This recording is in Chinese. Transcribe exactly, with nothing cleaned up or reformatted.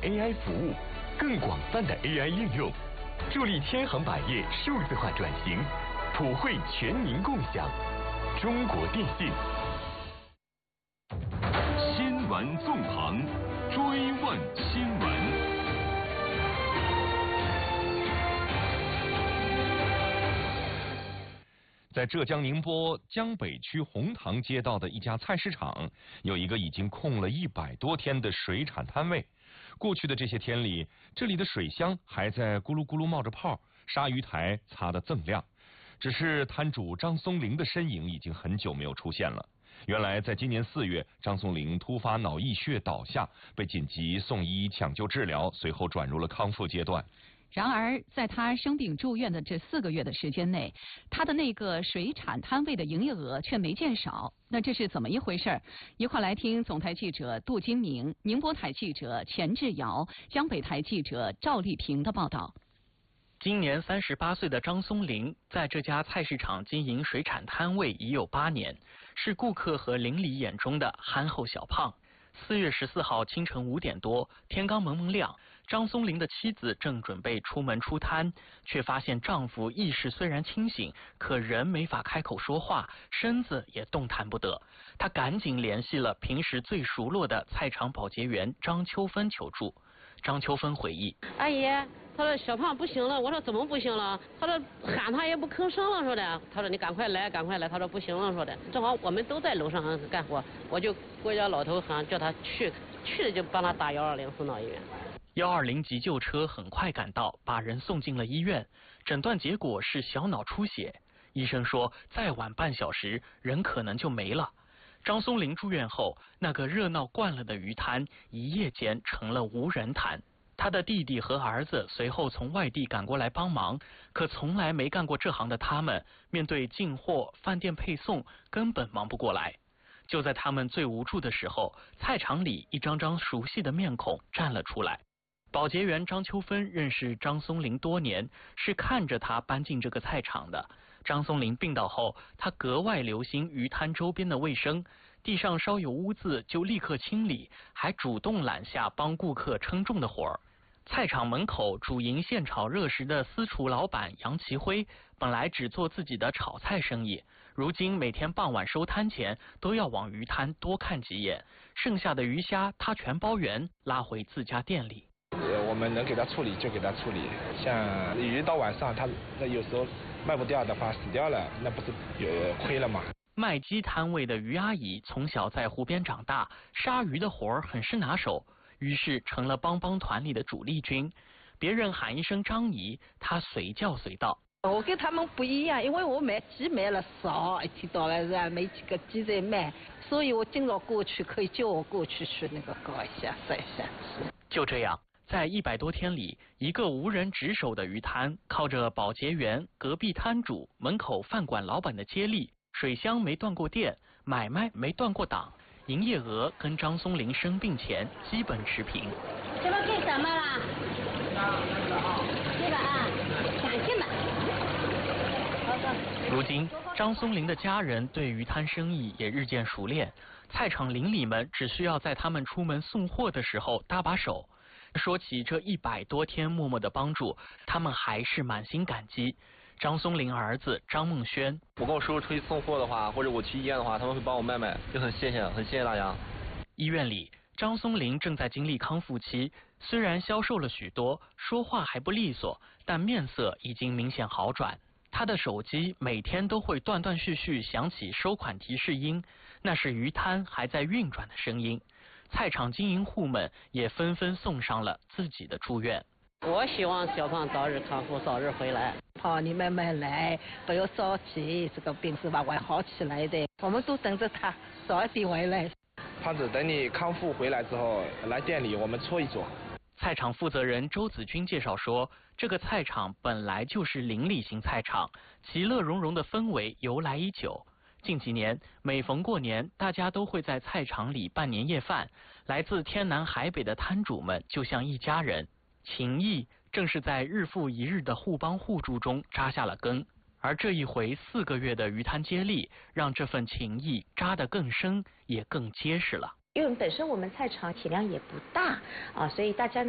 A I 服务，更广泛的 A I 应用，助力千行百业数字化转型，普惠全民共享。中国电信。新闻纵横，追问新闻。在浙江宁波江北区红塘街道的一家菜市场，有一个已经空了一百多天的水产摊位。过去的这些天里，这里的水箱还在咕噜咕噜冒着泡，鲨鱼台擦得锃亮。只是摊主张松龄的身影已经很久没有出现了。原来，在今年四月，张松龄突发脑溢血倒下，被紧急送医抢救治疗，随后转入了康复阶段。 然而，在他生病住院的这四个月的时间内，他的那个水产摊位的营业额却没见少。那这是怎么一回事？一块来听总台记者杜金明、宁波台记者钱志尧、江北台记者赵丽萍的报道。 今年三十八岁的张松龄在这家菜市场经营水产摊位已有八年，是顾客和邻里眼中的憨厚小胖。四月十四号清晨五点多，天刚蒙蒙亮，张松龄的妻子正准备出门出摊，却发现丈夫意识虽然清醒，可人没法开口说话，身子也动弹不得。她赶紧联系了平时最熟络的菜场保洁员张秋芬求助。张秋芬回忆： 阿姨，他说小胖不行了。我说怎么不行了？他说喊他也不吭声了，说的。他说你赶快来，赶快来。他说不行了，说的。正好我们都在楼上干活，我就国家老头喊叫他去，去了就帮他打幺二零送到医院。 幺二零急救车很快赶到，把人送进了医院。诊断结果是小脑出血，医生说再晚半小时人可能就没了。张松龄住院后，那个热闹惯了的鱼摊一夜间成了无人摊。他的弟弟和儿子随后从外地赶过来帮忙，可从来没干过这行的他们，面对进货、饭店配送，根本忙不过来。就在他们最无助的时候，菜场里一张张熟悉的面孔站了出来。保洁员张秋芬认识张松龄多年，是看着他搬进这个菜场的。张松龄病倒后，他格外留心鱼摊周边的卫生，地上稍有污渍就立刻清理，还主动揽下帮顾客称重的活儿。菜场门口主营现炒热食的私厨老板杨其辉，本来只做自己的炒菜生意，如今每天傍晚收摊前都要往鱼摊多看几眼，剩下的鱼虾他全包圆，拉回自家店里。 我们能给他处理就给他处理，像鱼到晚上他那有时候卖不掉的话死掉了，那不是有亏了吗？ 卖鸡摊位的于阿姨从小在湖边长大，杀鱼的活儿很是拿手，于是成了帮帮团里的主力军。别人喊一声张姨，她随叫随到。 我跟他们不一样，因为我卖鸡卖了少，一天到晚是没几个鸡在卖，所以我经常过去，可以叫我过去去那个搞一下晒一下。 就这样，在一百多天里，一个无人值守的鱼摊，靠着保洁员、隔壁摊主、门口饭馆老板的接力，水箱没断过电，买卖没断过档，营业额跟张松龄生病前基本持平。 这个给什么啦？这个啊，感谢吧。 如今，张松龄的家人对鱼摊生意也日渐熟练，菜场邻里们只需要在他们出门送货的时候搭把手。说起这一百多天默默的帮助，他们还是满心感激。张松龄儿子张梦轩， 我跟我叔叔出去送货的话，或者我去医院的话，他们会帮我卖卖，就很谢谢，很谢谢大家。 医院里，张松龄正在经历康复期，虽然消瘦了许多，说话还不利索，但面色已经明显好转。他的手机每天都会断断续续响起收款提示音，那是鱼摊还在运转的声音。菜场经营户们也纷纷送上了自己的祝愿。 我希望小胖早日康复，早日回来。 好，你慢慢来，不要着急，这个病是吧会好起来的。我们都等着他早一点回来。 胖子，等你康复回来之后，来店里我们搓一搓。 菜场负责人周子军介绍说，这个菜场本来就是邻里型菜场，其乐融融的氛围由来已久。近几年，每逢过年，大家都会在菜场里办年夜饭。来自天南海北的摊主们就像一家人，情谊正是在日复一日的互帮互助中扎下了根。而这一回四个月的鱼摊接力，让这份情谊扎得更深，也更结实了。 因为本身我们菜场体量也不大啊，所以大家呢